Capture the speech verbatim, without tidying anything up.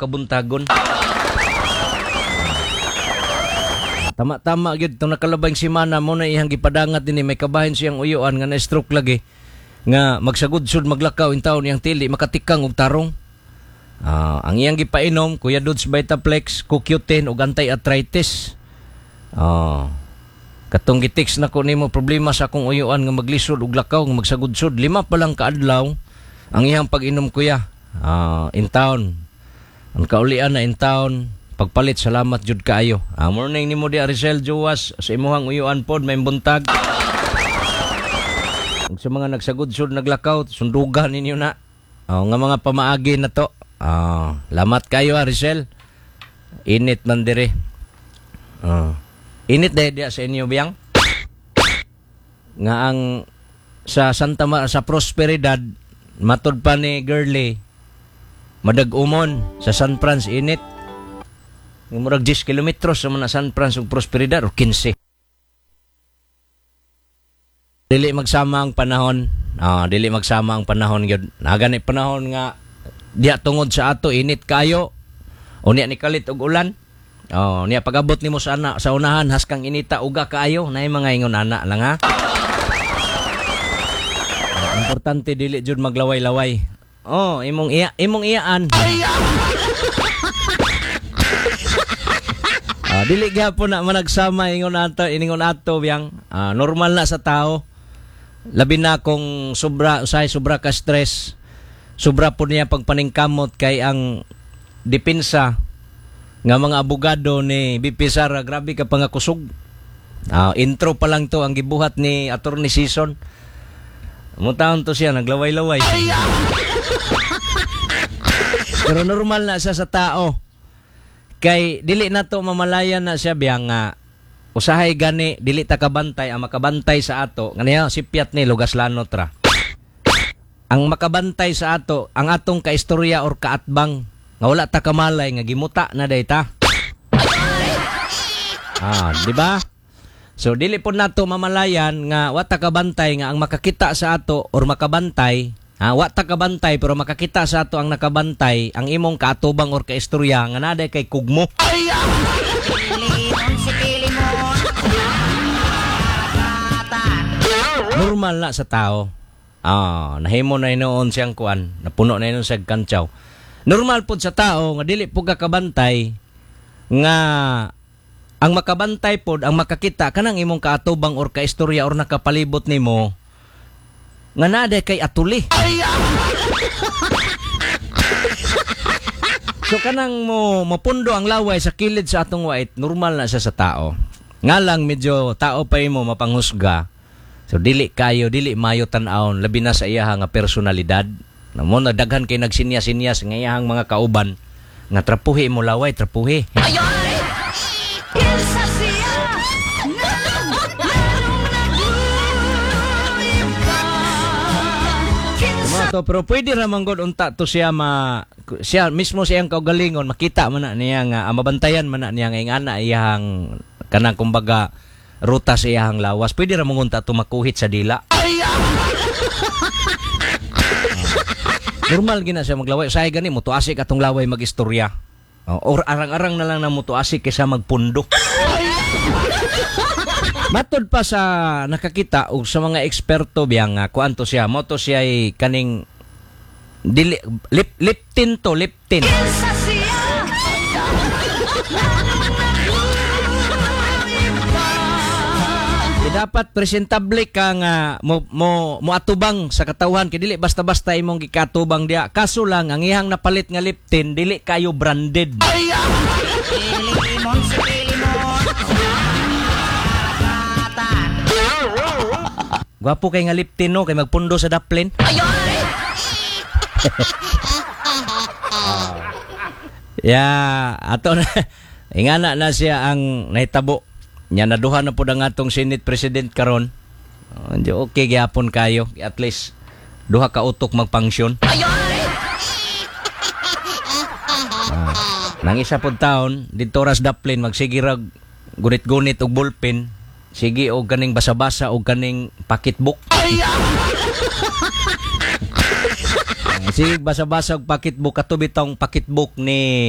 kabuntagon. Tama-tama gyud tong nakalabang semana mo na iyang gipadangat dinhi may kabahin siyang uyuan nga na stroke lagi nga magsagudsod maglakaw in taon iyang tili makatikang og tarong. Uh, ang iyang gipainom Kuya Dudes Vitaplex, Q Q ten ug anti-arthritis. Uh, katong gitix na ko nimo problema sa akong uyuan nga maglisod og lakaw nga magsagudsod lima pa lang kaadlaw ang iyang pag-inom kuya. Uh, in town. Ang kaulian na in town. Pagpalit, salamat jud kaayo. Ah, morning ni mo di Arisel Jowas sa imuhang uyuan pod may buntag. Ug sa mga nagsagudsod naglakaw, sundugan ninyo na. Oh, nga mga pamaagi na to. Ah, lamat kayo Arisel. Init man dire. Ah. Init dahil dia sa inyo biyang. Nga ang sa Santa Maria sa Prosperidad matod pa ni Girly madag-umon sa San Franz init. Yung murag ten kilometros sa mga San Franz ug Prosperidad o fifteen. Dili magsama ang panahon. Ah, dili magsama ang panahon gyud. Nagani panahon nga diya tungod sa ato init kayo. O niya ni kalit og ulan. Oh, niya pagabot nimo sa ana sa unahan haskang inita uga kaayo nay mga ingon ana lang ha. Ah, importante dili jud maglaway-laway. Oh, imong iya imong iyaan. Uh, dili gyapon na managsama ingon ato iningon ato biyang uh, normal na sa tao labi na kung sobra usay sobra ka stress sobra po niya pagpaningkamot kay ang depensa nga mga abogado ni B P Sara grabe ka pangakusog. Uh, intro pa lang to ang gibuhat ni Attorney Season. Mutaon to siya naglaway-laway. Pero normal na siya sa tao. Kay dili na to mamalayan na siya biyang nga usahay gani dili ta kabantay ang makabantay sa ato ganiya sipyat ni lugas lanot ra. Ang makabantay sa ato ang atong kaistorya or kaatbang nga wala ta kamalay nga gimuta na dayta. Ah, di ba? So dili po nato mamalayan nga wa ta kabantay nga ang makakita sa ato or makabantay. Ha, wa ta kabantay pero makakita sa ato ang nakabantay ang imong kaatubang or kaistorya nga naday kay kugmo. Normal na sa tao. Ah, nahimo na inoon siyang kuan, napuno na inon sa kantsaw. Normal pud sa tao nga dili pud kakabantay nga ang makabantay pod ang makakita kanang imong kaatubang or kaistorya or nakapalibot nimo nga naday kay atuli. So kanang mo mapundo ang laway sa kilid sa atong wait, normal na siya sa tao. Nga lang medyo tao pa imo mapanghusga. So dili kayo, dili mayo tan-awon labi na sa iyaha nga personalidad. Namo nagdaghan kay nagsinyas-sinyas nga iyahang mga kauban nga trapuhi mo laway, trapuhi. To, pero pwede ramang god unta to siya ma siya mismo siyang kaugalingon makita man na niya nga uh, mabantayan man na niya nga ingana iyang kanang kumbaga ruta sa iyang lawas pwede ramang unta to makuhit sa dila. uh, normal gina siya maglaway say gani mo to asik atong laway magistorya uh, or arang-arang na lang na mo to asik kaysa magpundo. Matod pa sa nakakita o sa mga eksperto biyang uh, kuanto siya mo to siya ay kaning dili, lip, liptin to liptin. Dapat presentable ka nga mo, mo, mo atubang sa katawhan kay dili basta-basta imong gikatubang dia kaso lang ang iyang napalit nga liptin dili kayo branded. Gwapo kay nga liptin no kay magpundo sa daplin. Ya, ato na ingana na siya ang nahitabo. Nya naduha na pud ang atong Senate President karon. Uh, okay gyapon kayo at least duha ka utok magpangsyon. Uh, nang isa pud taon didto ras daplin magsigirag gunit-gunit og ballpen. Sige og kaning basa-basa og kaning pocketbook. Sige basa-basa og pocketbook katubit tong pocketbook ni